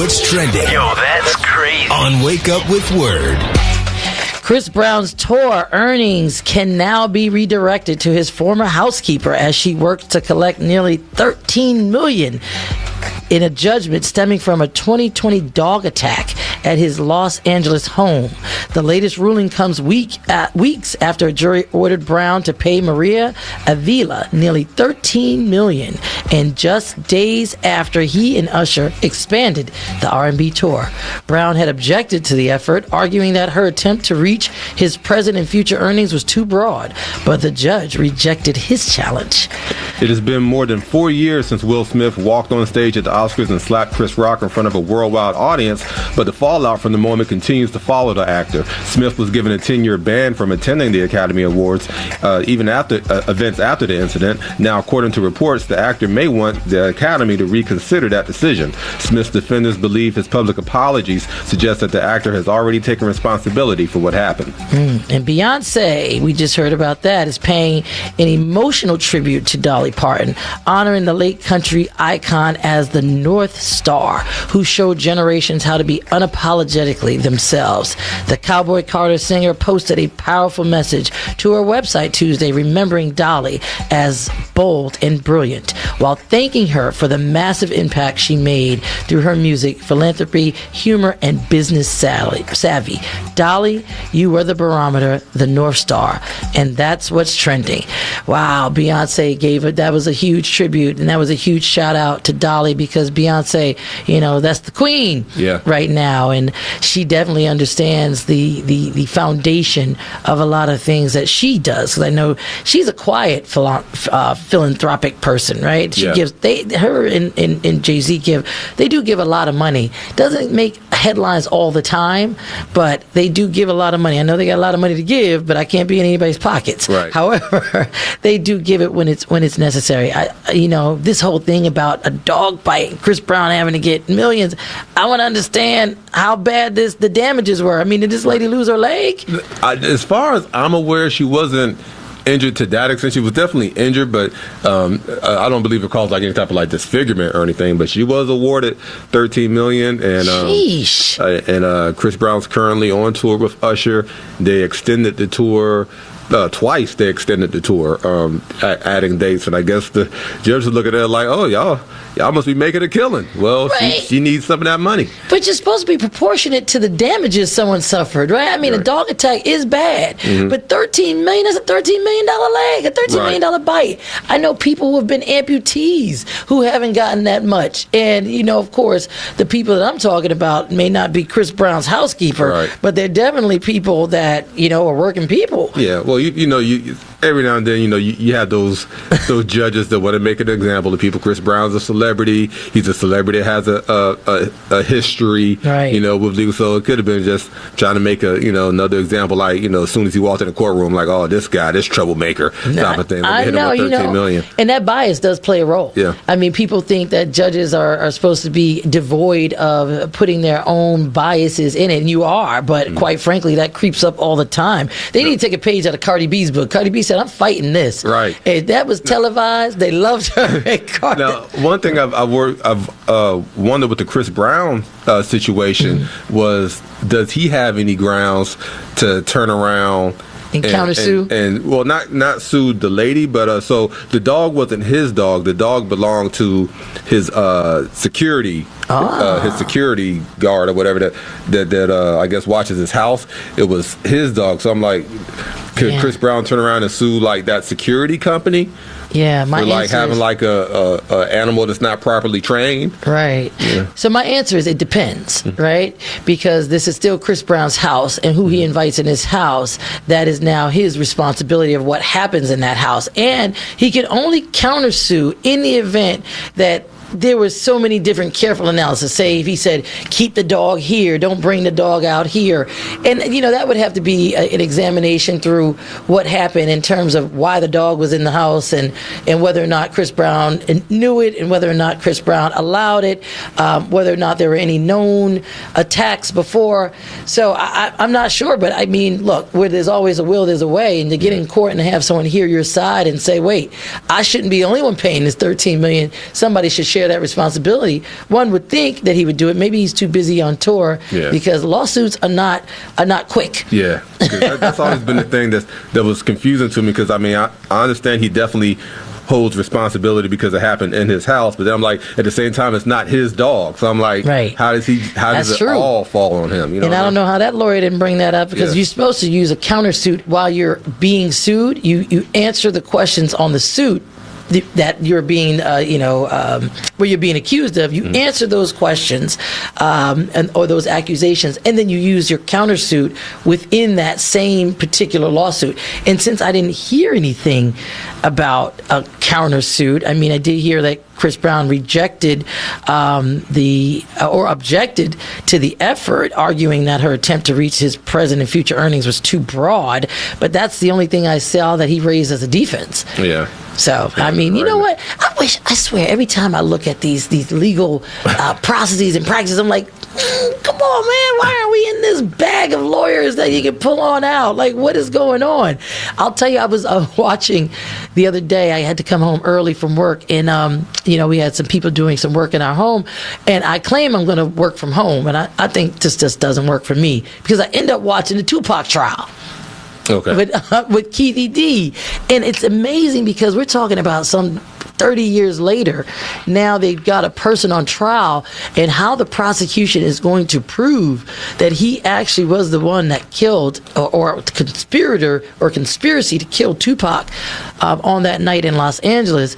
what's trending. Yo, that's crazy. On Wake Up with Word. Chris Brown's tour earnings can now be redirected to his former housekeeper as she works to collect nearly $13 million in a judgment stemming from a 2020 dog attack at his Los Angeles home. The latest ruling comes weeks after a jury ordered Brown to pay Maria Avila nearly $13 million, and just days after he and Usher expanded the R&B tour. Brown had objected to the effort, arguing that her attempt to reach his present and future earnings was too broad, but the judge rejected his challenge. It has been more than 4 years since Will Smith walked on stage at the Oscars and slapped Chris Rock in front of a worldwide audience, but the fallout from the moment continues to follow the actor. Smith was given a 10-year ban from attending the Academy Awards, even after events after the incident. Now, according to reports, the actor may want the Academy to reconsider that decision. Smith's defenders believe his public apologies suggest that the actor has already taken responsibility for what happened. And Beyonce, we just heard about that, is paying an emotional tribute to Dolly Parton, honoring the late country icon as the North Star, who showed generations how to be unapologetically themselves. The Cowboy Carter singer posted a powerful message to her website Tuesday, remembering Dolly as bold and brilliant, while thanking her for the massive impact she made through her music, philanthropy, humor, and business savvy. Dolly, you were the barometer, the North Star, and that's what's trending. Wow, Beyonce gave it. That was a huge tribute, and that was a huge shout out to Dolly, because Beyonce, that's the queen right now, and she definitely understands the foundation of a lot of things that she does. Because I know she's a quiet philanthropic person, right? She gives her and Jay-Z they do give a lot of money. Doesn't make headlines all the time, but they do give a lot of money. I know they got a lot of money to give, but I can't be in anybody's pockets. Right. However, they do give it when it's necessary. This whole thing about a dog bite and Chris Brown having to get millions, I want to understand how bad the damages were. I mean, did this lady lose her leg? As far as I'm aware, she wasn't injured to that extent. She was definitely injured, but I don't believe it caused like any type of like disfigurement or anything. But she was awarded $13 million, and Chris Brown's currently on tour with Usher. They extended the tour. Twice they extended the tour, adding dates, and I guess the judge was looking at it like, oh, y'all must be making a killing. Well, right. she needs some of that money. But you're supposed to be proportionate to the damages someone suffered, right? I mean, a dog attack is bad, but $13 million is a $13 million leg, a $13 million bite. I know people who have been amputees who haven't gotten that much, and of course, the people that I'm talking about may not be Chris Brown's housekeeper, but they're definitely people that are working people. Yeah, well, you every now and then, you have those judges that want to make an example of people. Chris Brown's a celebrity. He's a celebrity that has a history, with legal. So it could have been just trying to make another example, like, as soon as he walked in the courtroom, like, oh, this guy, this troublemaker, type of thing. I know, $13 million. And that bias does play a role. Yeah. I mean, people think that judges are supposed to be devoid of putting their own biases in it, and you are, but quite frankly, that creeps up all the time. They need to take a page out of Cardi B's book. Cardi B said, I'm fighting this. Right. And that was televised. They loved her at Cardi. Now, one thing I've wondered with the Chris Brown situation was, does he have any grounds to turn around and countersue? And well, not sue the lady, but so the dog wasn't his dog. The dog belonged to his security. His security guard or whatever that I guess watches his house. It was his dog. So I'm like, could Chris Brown turn around and sue like that security company? Yeah, my for like answer having is, like a animal that's not properly trained. Right. Yeah. So my answer is it depends, right? Because this is still Chris Brown's house, and who he invites in his house, that is now his responsibility of what happens in that house. And he can only countersue in the event that there was so many different careful analysis. Say if he said, keep the dog here, don't bring the dog out here. And, that would have to be an examination through what happened in terms of why the dog was in the house and whether or not Chris Brown knew it and whether or not Chris Brown allowed it, whether or not there were any known attacks before. So I'm not sure, but I mean, look, where there's always a will, there's a way. And to get in court and have someone hear your side and say, wait, I shouldn't be the only one paying this $13 million. Somebody should share share that responsibility. One would think that he would do it. Maybe he's too busy on tour because lawsuits are not quick. Yeah, that's always been the thing that was confusing to me, because I mean, I understand he definitely holds responsibility because it happened in his house, but then I'm like, at the same time, it's not his dog, so I'm like, how does it all fall on him? You know, and I don't know how that lawyer didn't bring that up, because you're supposed to use a countersuit while you're being sued. You answer the questions on the suit that you're being, where you're being accused of. You answer those questions or those accusations, and then you use your countersuit within that same particular lawsuit. And since I didn't hear anything about a countersuit, I mean, I did hear that Chris Brown rejected or objected to the effort, arguing that her attempt to reach his present and future earnings was too broad. But that's the only thing I saw that he raised as a defense. Yeah. So, I mean, you know what? I swear, every time I look at these legal processes and practices, I'm like, come on, man, why aren't we in this bag of lawyers that you can pull on out? Like, what is going on? I'll tell you, I was watching the other day. I had to come home early from work, and, we had some people doing some work in our home, and I claim I'm going to work from home, and I think this just doesn't work for me, because I end up watching the Tupac trial. Okay. With Keefe D. And it's amazing, because we're talking about some 30 years later. Now they've got a person on trial, and how the prosecution is going to prove that he actually was the one that killed or conspirator or conspiracy to kill Tupac on that night in Los Angeles.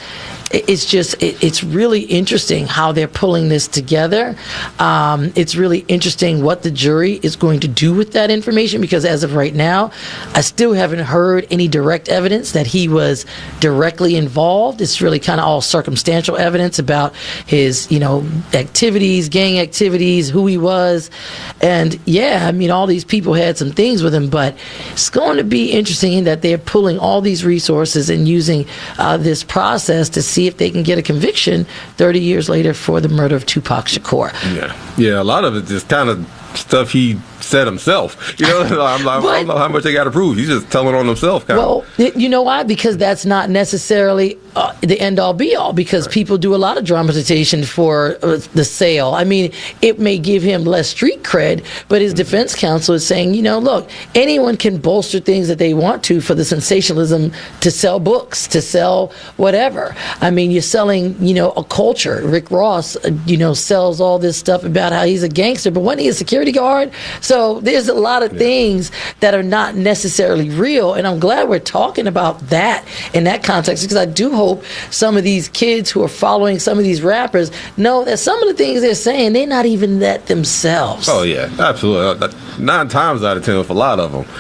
It's really interesting how they're pulling this together. It's really interesting what the jury is going to do with that information, because as of right now, I still haven't heard any direct evidence that he was directly involved. It's really kind of all circumstantial evidence about his, activities, gang activities, who he was. And yeah, I mean, all these people had some things with him, but it's going to be interesting in that they're pulling all these resources and using this process to see if they can get a conviction 30 years later for the murder of Tupac Shakur. Yeah, a lot of it just kind of stuff he said himself. I don't know how much they got to prove. He's just telling on himself. Well, you know why? Because that's not necessarily the end-all, be-all, because people do a lot of dramatization for the sale. I mean, it may give him less street cred, but his defense counsel is saying, look, anyone can bolster things that they want to for the sensationalism, to sell books, to sell whatever. I mean, you're selling, a culture. Rick Ross, sells all this stuff about how he's a gangster, but wasn't he a security guard? So there's a lot of things that are not necessarily real, and I'm glad we're talking about that in that context, because I do hope some of these kids who are following some of these rappers know that some of the things they're saying, they're not even that themselves. Oh, yeah, absolutely. 9 times out of 10 with a lot of them.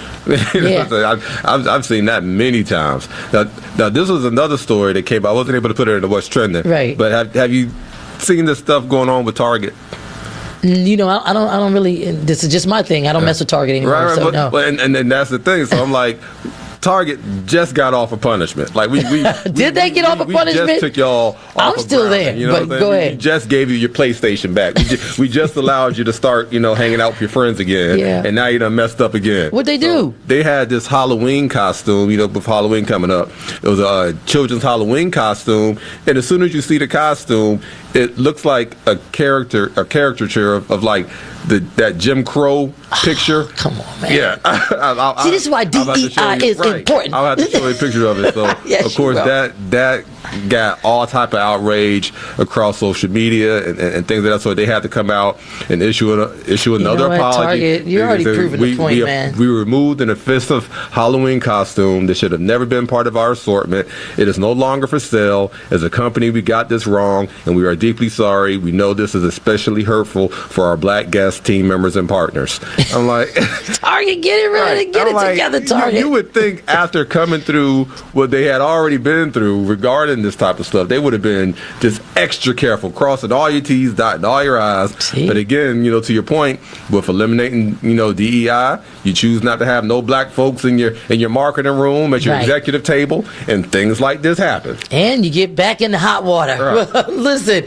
I've seen that many times. Now, this was another story that came out. I wasn't able to put it into what's trending. Right. But have you seen this stuff going on with Target? I don't really. This is just my thing. I don't mess with Target anymore. Right, so no. And that's the thing. So I'm like, Target just got off a punishment. Like we did they get off a punishment? We just took y'all off. I'm still there. But go ahead. We just gave you your PlayStation back. We just allowed you to start, hanging out with your friends again. Yeah. And now you done messed up again. What'd they do? They had this Halloween costume. With Halloween coming up, it was a children's Halloween costume. And as soon as you see the costume, it looks like a caricature of like that Jim Crow picture. Come on, man. Yeah. See, this is why DEI is important. I'll have to show you a picture of it. So, yes, of course, that got all type of outrage across social media and things like that. So they had to come out and issue another apology. Target, you're already proving the point, man. We removed an offensive Halloween costume that should have never been part of our assortment. It is no longer for sale. As a company, we got this wrong, and we are deeply sorry. We know this is especially hurtful for our black guests, team members, and partners. I'm like, Target, get it ready, get it together, Target. You would think after coming through what they had already been through regarding this type of stuff, they would have been just extra careful, crossing all your T's, dotting all your I's. See? But again, to your point, with eliminating, DEI, you choose not to have no black folks in your marketing room, at your executive table, and things like this happen. And you get back in the hot water. Right. Listen,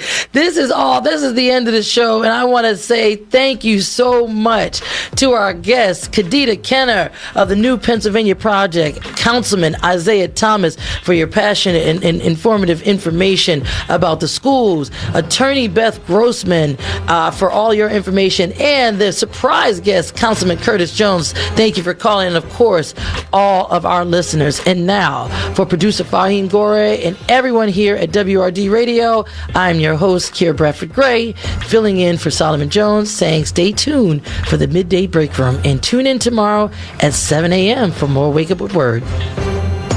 This is the end of the show, and I want to say thank you so much to our guests, Khadijah Kenner of the New Pennsylvania Project, Councilman Isaiah Thomas for your passionate and informative information about the schools, Attorney Beth Grossman for all your information, and the surprise guest, Councilman Curtis Jones. Thank you for calling, and of course, all of our listeners. And now, for producer Fahim Gore and everyone here at WRD Radio, I'm your host, Kiera Bradford Gray, filling in for Solomon Jones, saying stay tuned for the Midday Break Room, and tune in tomorrow at 7 a.m. for more Wake Up with Word.